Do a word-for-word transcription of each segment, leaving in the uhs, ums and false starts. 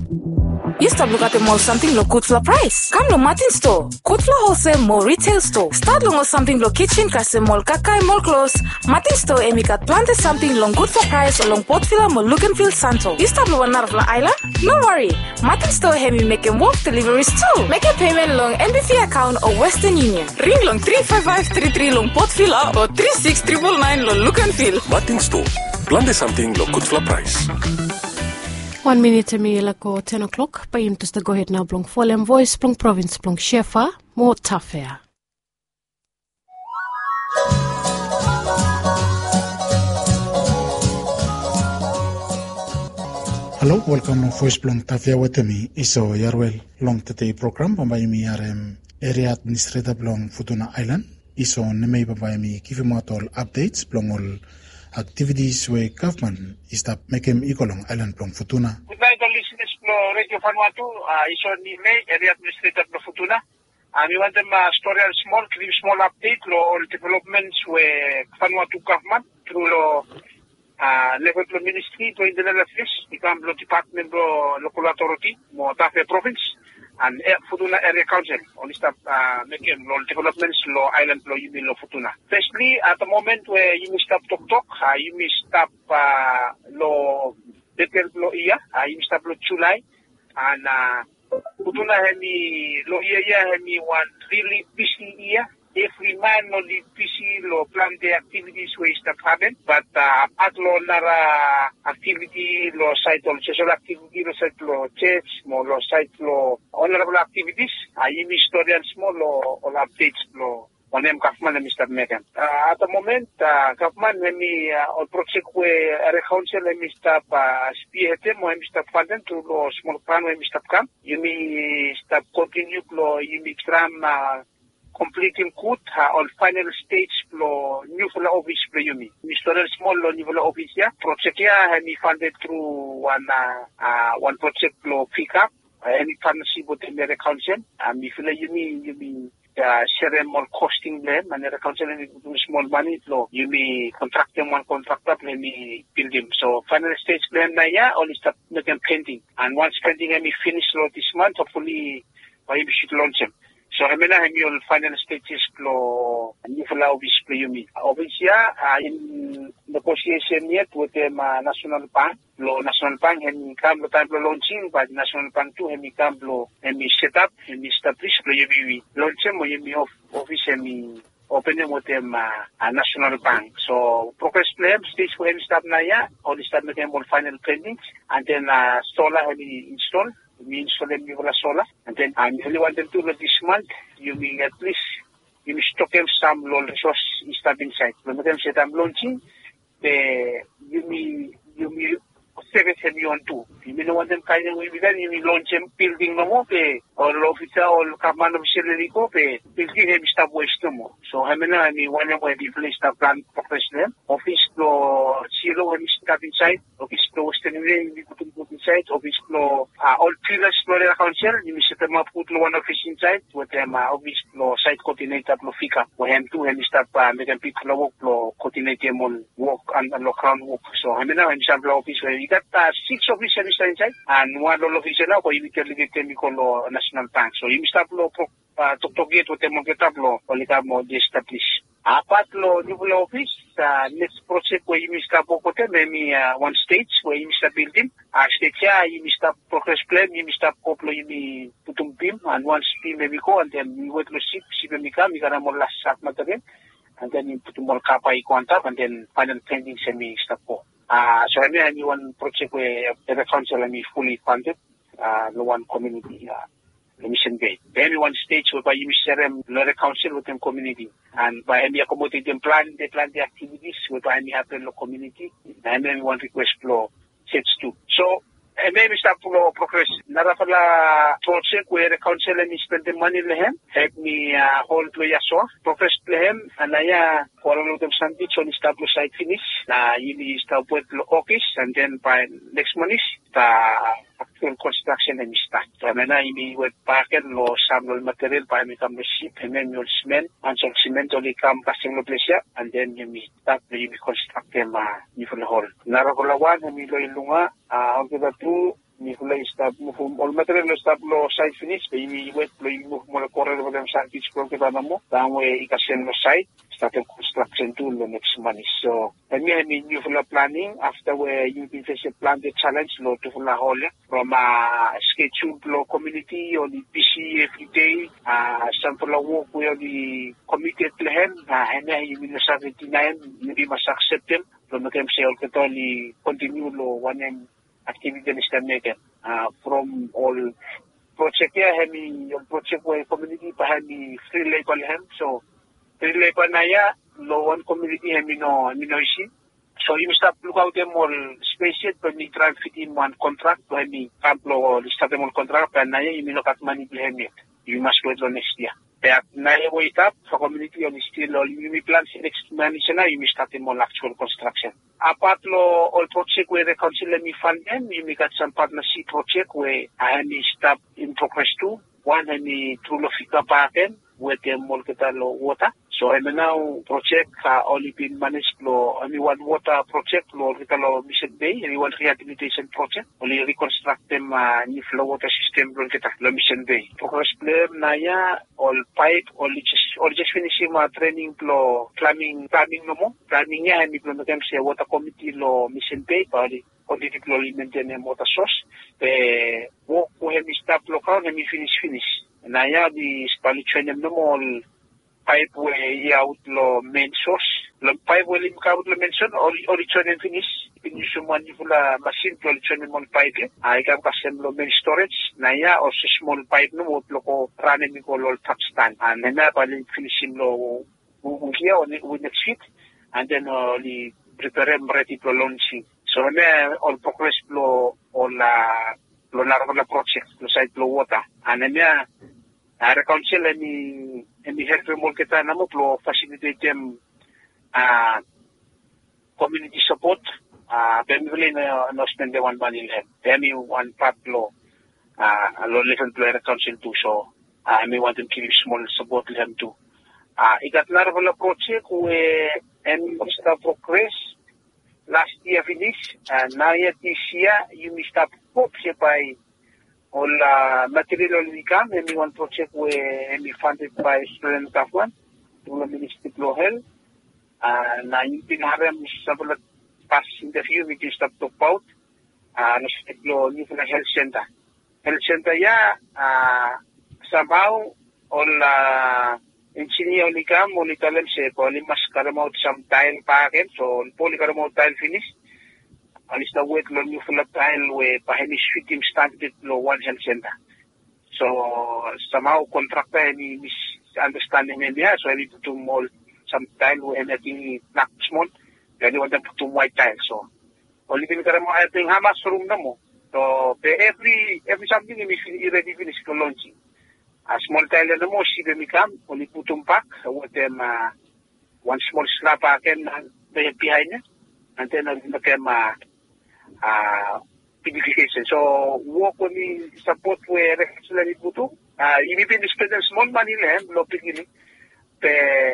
You stop look at the mall something lo good for price. Come lo Martin store. Good for wholesale mall retail store. Start long something lo kitchen kase mall kakai mall clothes. Martin store emika plante something long good for price along Portfila mall look and feel santo. You stop lo one la island? No worry. Martin store hemi make a walk deliveries too. Make a payment long N B C account or Western Union. Ring long three five five three three long Portfila or three six nine nine nine lo look and feel. Martin store. Plante something lo good for price. One minute to me like ten o'clock. By him to go ahead now. Blong Folem Voice, Blong Province, Blong Shefa, more tougher. Hello, welcome to Voice Blong Tafia Watemi. Iso Yarwell Long Today program. By me are area administrator Blong Futuna Island. Iso Neme by me give him all updates. Blong all activities where government is that make him Ikolong Island Blong Futuna. Good night, all listeners to Radio Vanuatu. Uh, Iso Nime, area administrator Blong Futuna. And we want them a uh, story and small, give small update lo all developments where Vanuatu government through lo uh, level of ministry to internal affairs, become lo department lo local authority, mo Tafe province, and uh, Futuna area council. Only stop uh, making lo developments lo island lo you lo Futuna. Firstly, at the moment where you may stop talk talk, uh, you may stop uh, lo detail lo iya, uh, you may stop lo July, and uh, Futuna hemi lo iya iya hemi one really busy year. Every man only busy lo plan the activities where start happen, but uh, at lo nara activity lo site lo social activity lo site lo church mo lo site lo honorable activities. I uh, story and small lo all updates lo on them government and Mister Megan. Uh, at the moment, uh, government hemi uh, on project where area council and Mister Uh, spearhead them or Mister Funding to lo small plan where Mister Come. You may start continue lo you may tram uh, completing good uh, on final stage lo new for office for you me. Mister Small lo new for office ya. Project ya hemi funded through one uh, uh, one project lo pick up. Uh, any partnership with the area council. Um, if you mean you mean Uh, share more costing them and the council small money flow. You may contract them one contractor, let me build them. So final stage plan na ya only start making painting. And once painting I may finish this month, hopefully I should launch them. So I mean I will final stages flow and you allow this play you me. Obviously uh, in negotiation yet with the uh, National Bank. Lo National Bank and come time lo launching but National Bank too and come lo and me set up and me establish lo you be launch them or you me office and me open them with them uh, a National Bank. So progress plan stage for him start na ya or start making more final planning and then uh, solar have me install. We install them with solar and then I really want them to this month you mean at least you may stock them some low resource start inside. When them set up launching the you mean you mean service heavy on two. You may know what them kind of way with that, you may launch them building no more pay, or officer or command officer go pay, building heavy stuff waste no more. So I mean, I mean, one of the place to plan professional, office floor zero when you start inside, office floor western way, you put inside, office floor, uh, all pillars floor council, you may set them up, put one office inside, with them, uh, office floor site coordinator, floor fika, for him too, and start, uh, making people work, floor coordinate them on work and local work. So I mean, I'm some office where you got uh, six officers inside and one officer now for you can get them call National Bank. So you start lo uh to to get what them get up lo only come more establish. Apart lo new office uh, next project where you start put maybe uh, one stage where you start building. Uh stage yeah you start progress plan you start couple you be putum beam and once beam maybe go and then you wait to ship ship maybe come you gonna more last shot material and then you put more kappa on top and then final pending semi start po. Uh, so I mean, one project where the council and me fully funded, uh, the one community, uh, the mission gate. Then one stage whereby you share them, the council with them community. And by any accommodate them plan, they plan the activities whereby any happen the community. And then one request flow sets too. So, and maybe start to progress. Nara pala project where the council and me spend the money lehem, help me, uh, hold to yaso, progress lehem, and I, for all of them Sunday, so establish site finish, uh, you start with the office, and then by next month, the actual construction and start. So, I mean, I mean, with packet, no sample material, by me come the ship, and then you'll cement, and some cement only come passing the place, and then you meet that, you construct them, uh, you for the whole. Nara pala one, and me lo ilunga, uh, on the two, ni fulai stop move all material stop lo site finish pe ini wet lo move mo correr lo dem sa pitch pro ke banamo tamo e ikasen lo site start construction tool the next month. So and me I new for planning after where you been plan the challenge lo to for hole from a schedule lo community or the P C every day uh some for work where the committed plan and you will seventy-nine maybe must accept them from the sale que continue lo one activity is uh from all project here hemi your project where community pa hemi free labor hem so free labor na ya lo one community hemi no mi no isi so you start look out them all space but me try fit in one contract to hemi camplo start them all contract pa na ya you no kat money hemi you must wait on next year but na ya wait up for community on still all you me plan next month na you start them all actual construction apart lo all project where the council me fund them you me got some partnership project where I me start in progress too one I me through lo fika pa akin where them all kita lo water so I now project uh, only been managed lo only one water project lo kita lo Mission Bay only one rehabilitation project only reconstruct them uh, new flow water system lo kita lo Mission Bay progress plan na ya all pipe only just or just finishing my training lo plumbing plumbing no mo plumbing ya mi plan them say water committee lo Mission Bay bali only deploy maintain water source pe wo ko hemi stop lo ka hemi finish finish na ya di spali training no mo pipe way out lo main source lo pipe way lim ka out lo main source or or training finish finish someone fula machine to training mon pipe ay ka kasem lo main storage na ya or small pipe no mo lo ko rane mi ko lo touch stand and na bali finishing lo here on with next week and then only prepare ready to launching so na all progress lo all la lo largo la project lo site lo water and na Ara council ni ni help mo kita namo pro facilitate them uh, community support uh family na no spend the one money help them one part lo uh lo listen to Ara council too so I uh, may want to give small support them too uh ikat na ro la project we and start progress last year finish and now yet this year you must start hope by all uh, material only come and one project where we funded by student government through the Ministry of Health and uh, you can have several past interview which is up to about uh new health center health center yeah uh somehow all uh engineer only come only tell them say only must come out some tile packet so only come out tile finish alis na wet lo new full tile we pahini shooting started lo one health center so somehow contractor any misunderstanding in there so I need to do more some tile we anything not small then you want to put white tile so only bin kara mo I think hamas room na mo so every every something we ready finish to launching a small tile na mo si be mikam only put um pack with them uh, one small slab again behind it and then on the camera uh purification so work on the support where actually butuh uh even spend small money lang lo pigili pe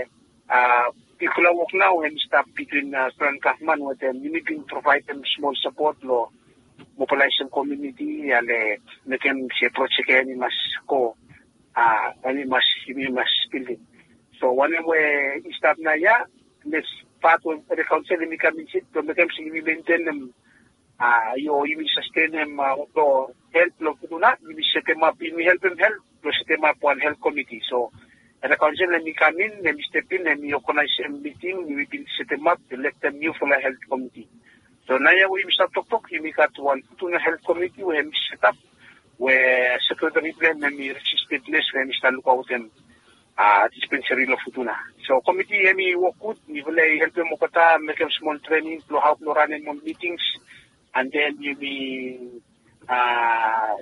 uh people work now and stop between uh, Fran Kaufman with them you need to provide them small support lo mobilization community ale naken si project ni mas ko uh ani mas ini mas building so one way start na ya this part of the council ni kami sit to naken si maintain them ah yo you will sustain them uh, to help lo kutuna you will set them up you will help them help to set them up one health committee so at the council and we come in and we step in and we organize a meeting we will set them up to let them new for a health committee so now we start talk talk you make at one kutuna health committee we have set up where secretary plan and we registered list when we start look out them uh dispensary lo futuna so committee we work good we will help them kata make them small training to help no run more meetings and then you be uh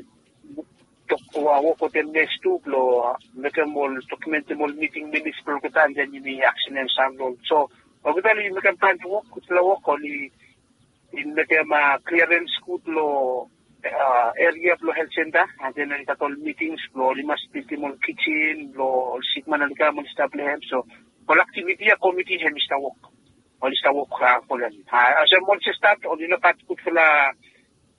work with them next to lo make them all document them all meeting minutes per kita and then you be action and some so obviously you make them plan to work with the work only in make them uh, clearance good lo uh, area lo health center and then you got all meetings lo lima speaking on kitchen lo sigman na ka mo establish so all activity a committee hem sta work all sta work for them as a month start only no pat good for la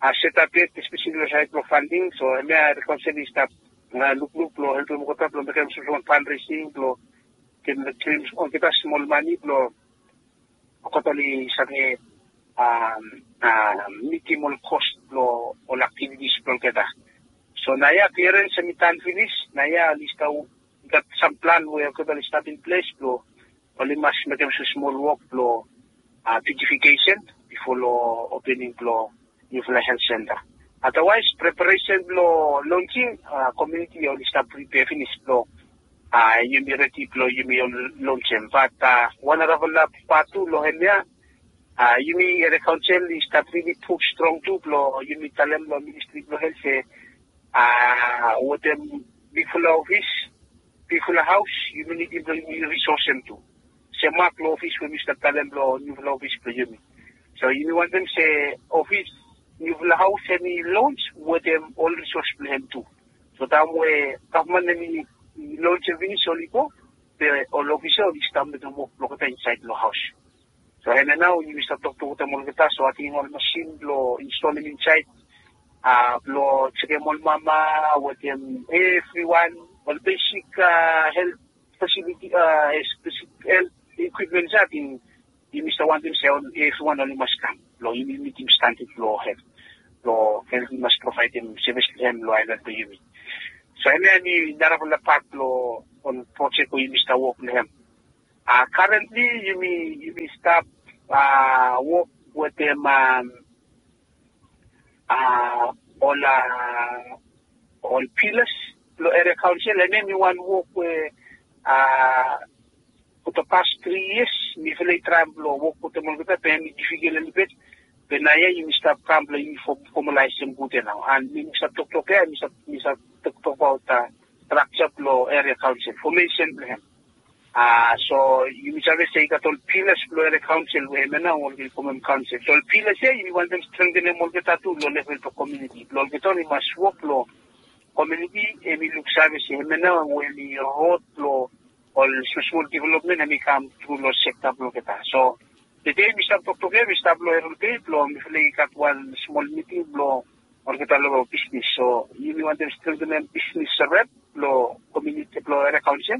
a set up it, especially lo side lo funding, so me a reconcile stop na look look lo help mo kota lo mekem so fundraising lo ken claims on kita small money lo kota li sabi um uh, minimal cost lo all activities lo kita. So naya clearance semitan finish, naya lista got some plan where kota li start in place lo only mas mekem so small work lo uh, beautification before lo opening lo Nufula Health Center. Otherwise, preparation lo launching uh, community or lista prepare finish lo uh, you may ready lo you may launch them. But uh, one of the part two lo henya uh, you may the council lista really push strong too lo you may tell them lo ministry lo health say uh what them big full office, big full house you may need the resource them too. Say mark lo office we Mister Talem lo new office lo you may. So you want them say office you've house any launch with them all resource plan too. So that way government any launch of any solipo the all official is time to move look inside the house. So and now you start talk to the molgeta so I think all machine lo installing inside uh lo check all mama with them everyone all basic uh, health facility uh specific health equipment that in you Mister One himself everyone only must come. Lo you need him standing lo have lo health must provide him service to him lo island to you. So I mean narapula part lo on project ko you Mister work to him. Uh currently you may you may start uh work with them um uh all uh all pillars lo area council and then you want work with uh for the past three years, me feel travel work with the Molgata, pay me difficult a little bit. But now you start traveling for formalize them good now. And me start talk talk here, me start me start talk about uh, structure law area council formation plan. Ah, so you must have say that all pillars law area council we have now all the common council. So all pillars here you want them strengthen the Molgata to low level to community. Molgata only must work law community. And we look service here now when we road law. All small development and we come through the sector block. So the day we start talk together, we start blowing a bit, blow, we feel got one small meeting, blow, or get a lot of business. So you want them strengthen them business rep, blow, community, blow, area council,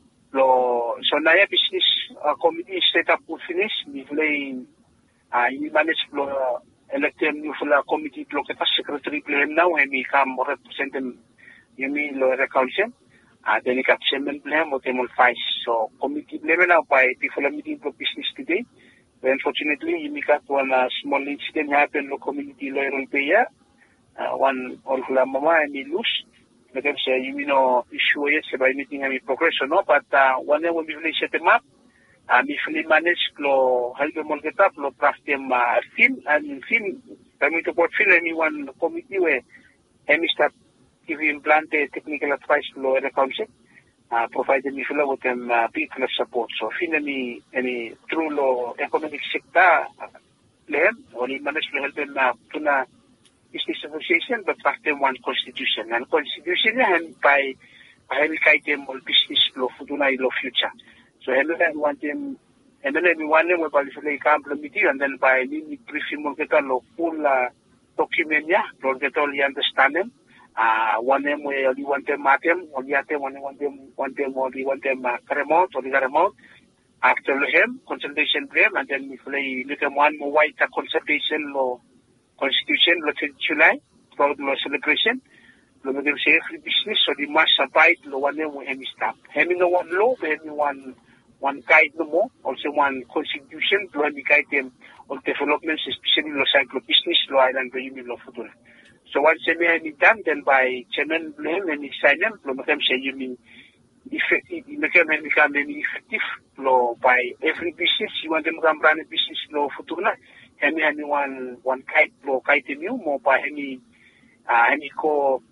blow. So now business uh, committee set up to finish, we play, uh, you manage blow, elect them new for the committee, blow, get a secretary play now, and we come represent them, you mean, low area council. Uh, then you got chairman plan, what they will fight. So committee plan now by people are meeting for business today. But unfortunately, you got one uh, small incident happen in community loyal payer. Uh, one or mama and me lose. Let them say, you know, issue yes by meeting and progress or no, but uh, one when we really set them up, um, if we manage to help them all get up, to craft them uh, film and film, I mean to put film anyone committee where and start give you implant a technical advice to the council, uh, provide them with them uh, people support. So, if any any true law economic sector, lehem or the management help them uh, to na business association, but back them one constitution and constitution and by having guide them all business law for tonight law future. So, and then want them and then we want them about the committee and then by the briefing will get a law full uh, document, yeah, will get all the understand them. Uh, one them where you want them matem, or the other one want them, want them, or you want them uh, remote, or the remote. After him, consultation them, and then we play little one more white uh, consultation law, constitution, law July, for the law celebration. Law them say every business, so they must abide law one them with any staff. Having no one law, having one, one guide no more, also one constitution, law and guide them on developments, especially law cycle business, law island, law futura. So once they may be done, then by chairman blame and sign them, make them say you mean effective, make them become effective law by every business. You want them to run a business law for tuna. Any anyone one kite law kite you more by any uh, any co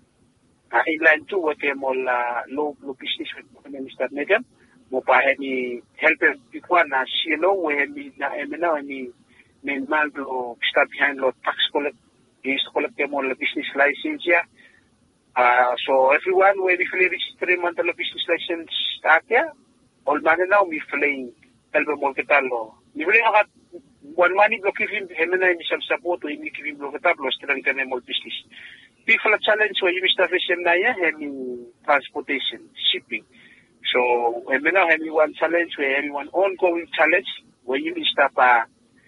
uh, inland to what them all uh, law law business with Mister Megan. More by any help people na C L O where me na now any main man to start behind law tax collect. Is to collect them all the business license here. Uh, so everyone where we feel register month the business license start here, all man now we feeling help them all get along. We really have one money block him hemena mi some support we make him block tab los tran kan mo business big for challenge where you start with na ya hemi transportation shipping so hemena hemi one challenge where hemi one ongoing challenge where you start uh,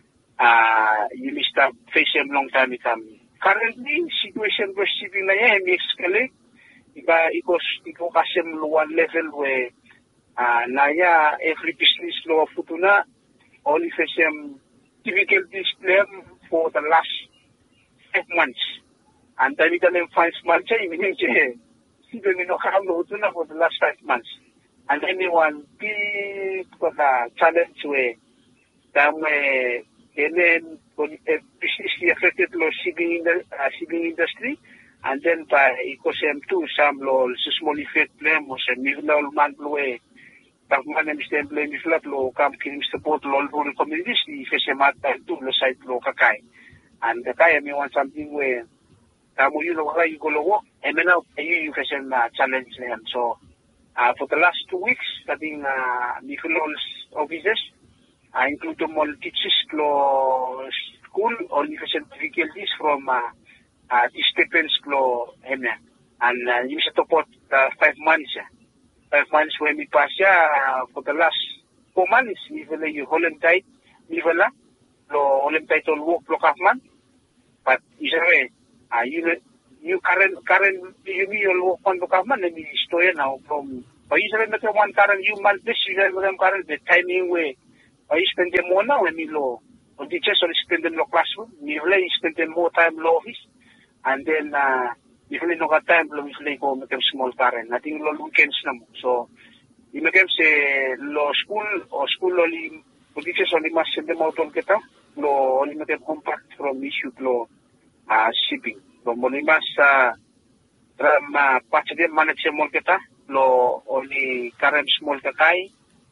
uh you start facing long time come currently situation for shipping na ya hemi escalate iba ikos iko kasem one level where uh na ya every business lo futuna only facing difficulties for the last five months. And then we can five months, we need to see them in the for the last five months. And anyone big for the challenge where them and then business affected the shipping in the uh, shipping industry, and then by ecosystem too, some law small effect them was a minimal man way. Government and state blame is lot low, come killing support local communities, if it's a matter to the site low kakai. And the Kai may want something where you know how you go to work, and then you can challenge them. So uh, for the last two weeks, studying uh, Nicol's offices, I include the more teachers law school or efficient difficulties from uh, uh, the Stephen's law, and uh, you should support uh, five months. Five months when we pass uh, for the last four months, even you hold them tight, even la, lo hold them tight on work block half month. But is a uh, you you current current you me your work on block half month and you store now from. But you say that one current you month this you say them current the timing way. Or you spend them more now when you low. Or teachers or spend them no classroom. You really spend them more time law office, and then. Uh, If you don't have time, you can go make them small current. I think long weekends now. So, you make them say law school or school only, teachers only must send them out on get up. Law only make them compact from issue law uh, shipping. From only must uh, from uh, patch them manage them all get up. Law only current small kakai.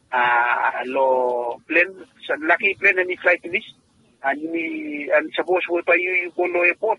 Uh, law plane, lucky plane any flight list. And you and suppose we pay you you go to airport.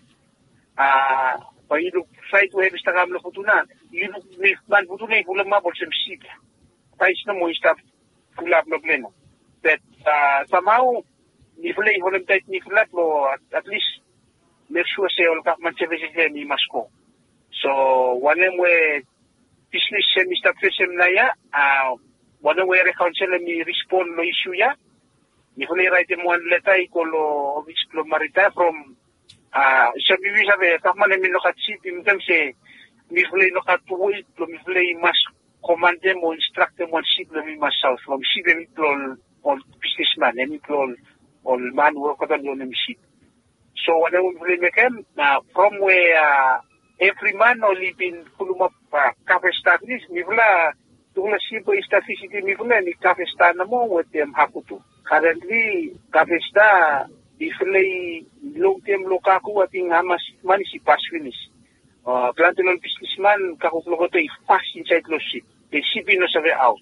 Uh, But you look fight where Mister Gamlo Futuna, you look with Man Futuna, full of marbles and sheep. Price no more stuff full of no pleno. That somehow, if they hold them tight, if lap or at least make sure say all government services here in Moscow. So, one of them where business Mister Fishem Naya, uh, one of where reconcile me respond no issue ya. If they write them one letter, equal of Explore Marita from. Ah, sabi bisa be kahman mi lokat si pimtem se mi flay lokat tuwi lo mi flay mas commande mo instructe mo si lo mi mas south from si mi plol on businessman mi plol on man work on lo mi si so when we flay mekem na from where uh, every man only been kuluma uh, cafe start this mi fla tula si po statistic mi fla ni cafe start na mo with them hakutu currently cafe start if lay long term lokaku ating hamas man si pass finish. Uh, plantation businessman kakuklo to fast inside lo ship. The ship no sabe out.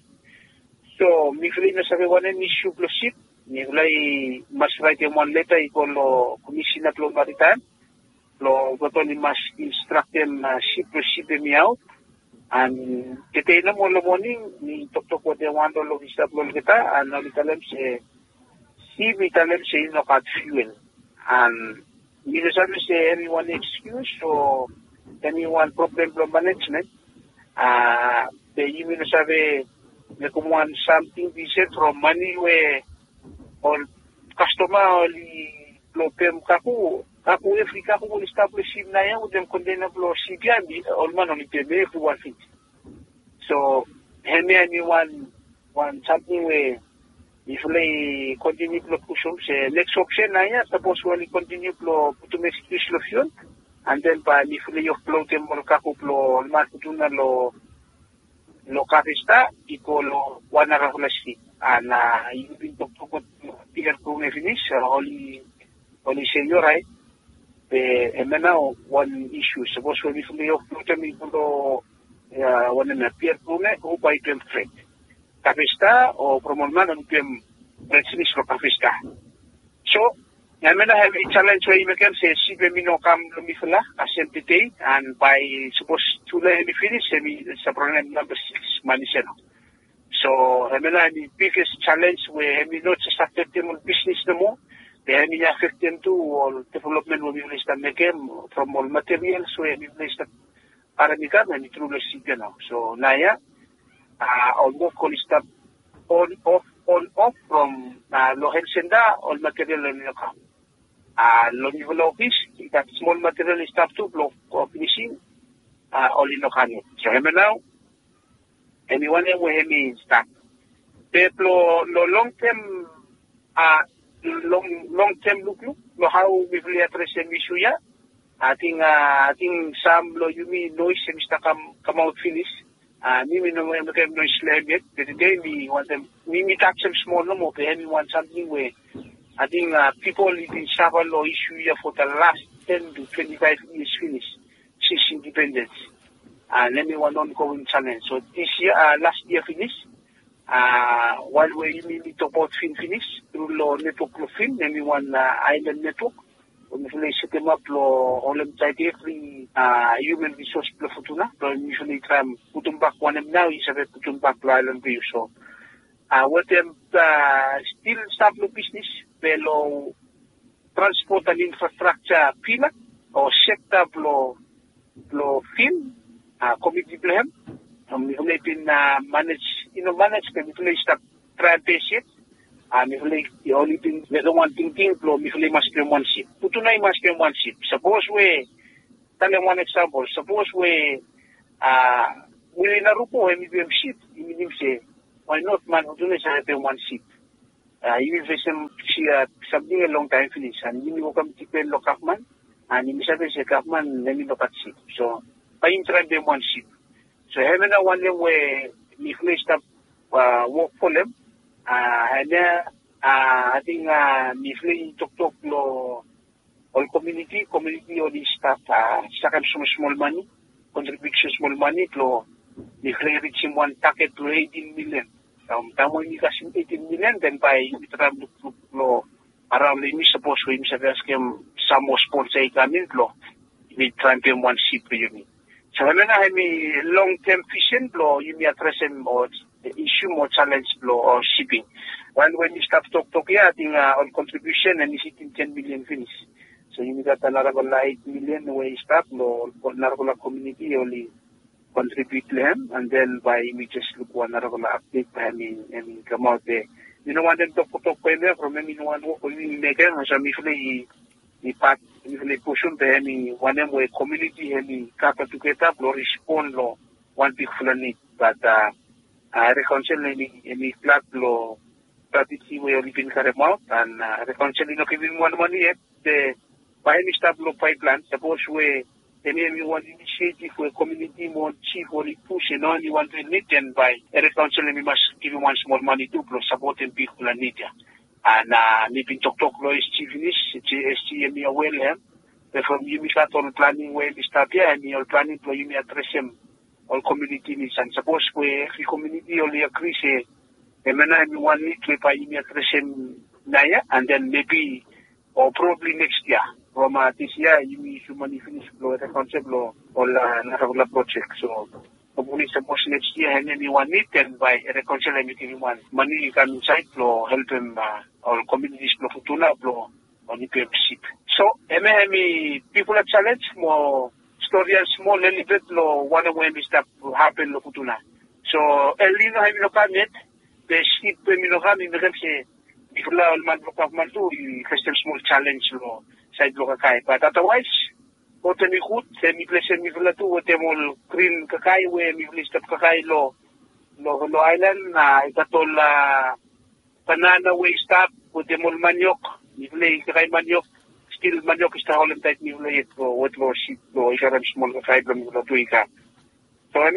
So mi fly no sabe one issue lo ship. Ni lay mas right one letter iko lo commission at lo maritime. Lo goto ni mas instruct them uh, ship lo ship mi out. And kete na mo lo morning ni tok tok what they want lo isap lo kita and no litalem se si vitalem say no cut fuel, and you don't say anyone excuse or anyone problem from management. Uh, the you know say the command something we said from money where or customer only problem kaku kaku every kaku will establish in na yan with them container flow C P M all man only pay every one thing. So anyone want something where if they continue to push on, say next option na yan, suppose we continue to to make solution, and then by if they upload them or kakuplo, matutuna lo lo kapista, iko lo wana rahulasi, and uh, you been to to tiger to finish, only only say you're right. The and now one issue, suppose we if they upload them, iko lo one na peer prune, who by them freight. Kapista o promolman ang piem presidis lo kapista. So, namin na have a challenge where you can say, si be mino kam lumifala, as entity, and by suppose to the heavy finish, sa program number six, maniseno. So, namin na the biggest challenge where we not just started them on business no more, They may affect them too, or development will be released and make them from all materials, so we released Aramika, and it will receive now. So, Naya, uh, almost call it on off, on off from uh, Lohen Senda, all material in the camp. Uh, low level office, that small material is stuff to block or finishing, uh, all in the canyon. So, now, anyone where he start. Pero, no long term, uh, long long term look look lo how we will address the issue ya ating uh, ating some lo yumi noise semista come come out finish uh ni mi no mo kem noise lebet the day we want them we meet action small no more we want something where I think uh, people in Shabba law issue ya for the last ten to twenty-five years finish since independence and then we want ongoing challenge. So this year uh, last year finish Uh, while we need to talk about film finish through the network of film, then we want uh, island network. We usually set them up lo all them type every uh, human resource lo futuna. So usually try put them back one of them now is a put them back to island view. So uh, what them uh, still start no business below transport and infrastructure pillar or sector lo lo film uh, committee plan. Um, we have been uh, manage, you know, manage the we start try patient. Um, we have only been the one thing thing flow. We have must be one ship. Putuna must be one ship. Suppose we, tell them one example. Suppose we, uh, we in a rupo and we have ship. You mean say, why not man? Putuna is have one ship. Uh, you will some something a long time finish, and you will come to the local man, and you will say government let me look at ship. So, by trying them one ship. So having a one way we finished up uh, work for them, uh, and then uh, I think uh, we finished talk talk lo all community community all this stuff. Uh, second some small money, contribution small money lo we finished reaching one target to eighteen million. Um, tamo ni kasi eighteen million then by we try to look lo around the me suppose we me say some more sponsor coming lo we try to one ship really. So when I have a long-term vision, blow you may address them or issue more challenge blow or shipping. When when you start talk talk yeah, I think uh, on contribution and it's hitting ten million finish. So you got another eight million where you start blow another community only contribute to them and then by me just look one another update by me and come out there. You know what them talk talk by there from me no one work with me make them so me feel ni part ni push on the ni one them way community ni kapa together lo respond lo one big fulani but uh I reconcile ni ni flat lo strategy way living karemau and uh, reconcile no giving one money eh the by any start lo pipeline suppose we any we want initiative for community more chief only push and only want to need and by reconcile we must give one small money to support them people and need and uh, maybe talk talk lo is chief is S T M well here. From you may start on planning where we start here and you're planning to you may address them all community needs and suppose we every community only agree say and then one need to by you may address them now and then maybe or probably next year from uh, this year you may human finish blow the concept law or uh, project so hopefully suppose next year and then you want it and by reconciliation one money you can inside flow help them uh, or communities flow futuna flow on the ship. So M M E people are challenge more story and small little bit lo one way we start to happen lo futuna. So El Nino have no net the ship when you have in the say people are man look man too you first small challenge lo side lo kakai but otherwise what me good me place me vela tu what mo green kakai we me list of kakai lo lo lo island na itatol uh, banana we stop with the mol maniok me play kakai maniok still maniok is the whole type me play it lo what lo shit lo isarang small kakai lo me tu ika so ano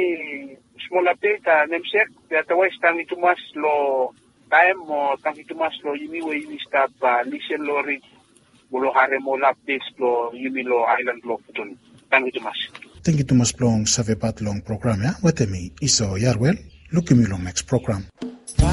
ni small update uh, nemsek otherwise tangi tumas lo time mo tangi tumas lo yumi we yumi stop uh, listen lo read Mulo hare mo updates lo Yumilo Island lo putun. Thank you too much. Thank you too much long save pat long program ya. Watemi iso yarwell. Look me long next program.